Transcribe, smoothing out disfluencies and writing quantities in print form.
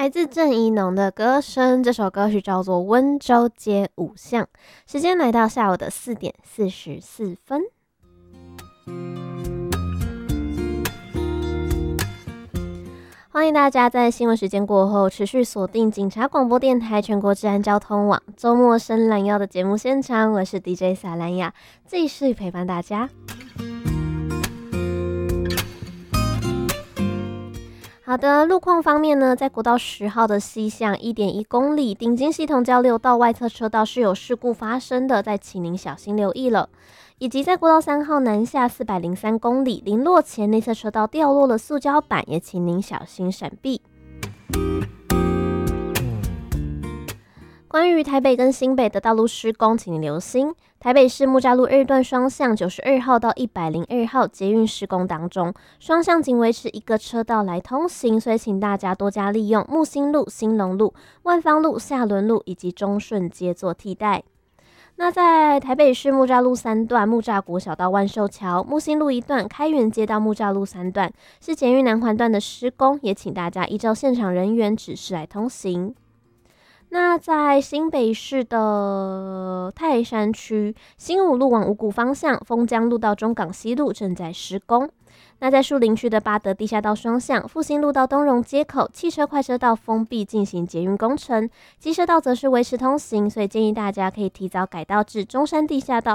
来自郑宜农的歌声，这首歌曲叫做《温州街五巷》。时间来到下午的4:44。欢迎大家在新闻时间过后持续锁定警察广播电台全国治安交通网周末深蓝腰的节目现场，我是 DJ 撒兰雅，继续陪伴大家。好的，路况方面呢，在国道10号的西向1.1公里顶尖系统交流道外侧车道是有事故发生的，在请您小心留意了。以及在国道3号南下403公里临落前内侧车道掉落了塑胶板，也请您小心闪避。关于台北跟新北的道路施工，请您留心。台北市木栅路2段双向92号到102号捷运施工当中，双向仅维持一个车道来通行，所以请大家多加利用木星路、兴隆路、万芳路、下仑路以及中顺街做替代。那在台北市木栅路3段木栅国小到万寿桥、木星路1段开元街到木栅路3段是捷运南环段的施工，也请大家依照现场人员指示来通行。那在新北市的泰山区新武路往五股方向，丰江路到中港西路正在施工。那在树林区的八德地下道双向，复兴路到东荣街口汽车快车道封闭进行捷运工程，机车道则是维持通行，所以建议大家可以提早改道至中山地下道